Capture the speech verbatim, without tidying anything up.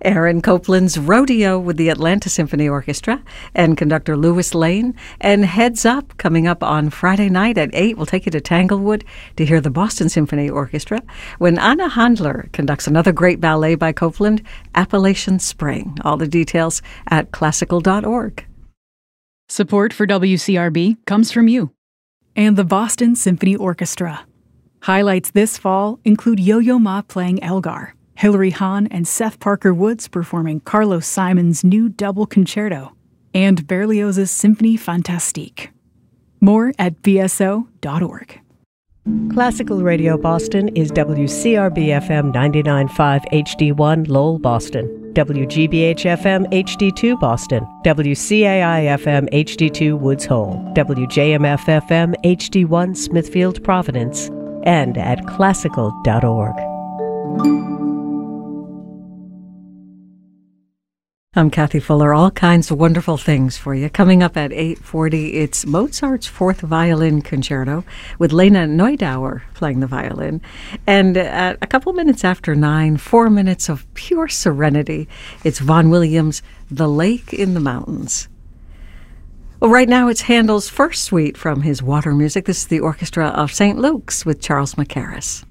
Aaron Copland's Rodeo with the Atlanta Symphony Orchestra and conductor Louis Lane. And Heads Up, coming up on Friday night at eight. We'll take you to Tanglewood to hear the Boston Symphony Orchestra when Anna Handler conducts another great ballet by Copland, Appalachian Spring. All the details at classical dot org. Support for W C R B comes from you and the Boston Symphony Orchestra. Highlights this fall include Yo-Yo Ma playing Elgar, Hilary Hahn and Seth Parker Woods performing Carlos Simon's new double concerto, and Berlioz's Symphonie Fantastique. More at b s o dot org. Classical Radio Boston is W C R B F M ninety-nine point five H D one Lowell, Boston, W G B H F M H D two Boston, W C A I F M H D two Woods Hole, W J M F F M H D one Smithfield, Providence, and at classical dot org. I'm Kathy Fuller. All kinds of wonderful things for you. Coming up at eight forty, it's Mozart's Fourth Violin Concerto with Lena Neudauer playing the violin. And at a couple minutes after nine, four minutes of pure serenity, it's Vaughan Williams' The Lake in the Mountains. Well, right now it's Handel's first suite from his Water Music. This is the Orchestra of Saint Luke's with Charles Mackerras.